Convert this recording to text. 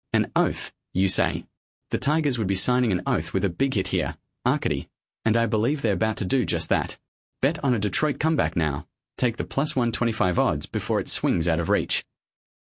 An oath, you say? The Tigers would be signing an oath with a big hit here, Arcady, and I believe they're about to do just that. Bet on a Detroit comeback now. Take the plus 125 odds before it swings out of reach.